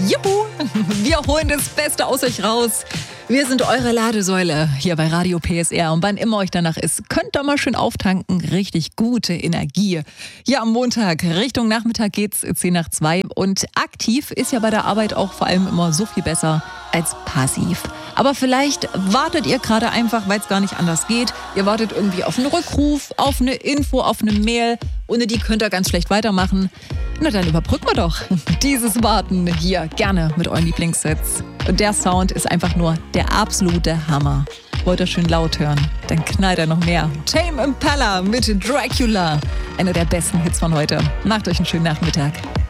Juhu! Wir holen das Beste aus euch raus. Wir sind eure Ladesäule hier bei Radio PSR. Und wann immer euch danach ist, könnt ihr mal schön auftanken. Richtig gute Energie. Ja, am Montag Richtung Nachmittag geht's 1:50. Und aktiv ist ja bei der Arbeit auch vor allem immer so viel besser als passiv. Aber vielleicht wartet ihr gerade einfach, weil es gar nicht anders geht. Ihr wartet irgendwie auf einen Rückruf, auf eine Info, auf eine Mail. Ohne die könnt ihr ganz schlecht weitermachen. Na, dann überbrücken wir doch dieses Warten hier gerne mit euren Lieblingssets. Und der Sound ist einfach nur der absolute Hammer. Wollt ihr schön laut hören? Dann knallt er noch mehr. Tame Impala mit Dracula. Einer der besten Hits von heute. Macht euch einen schönen Nachmittag.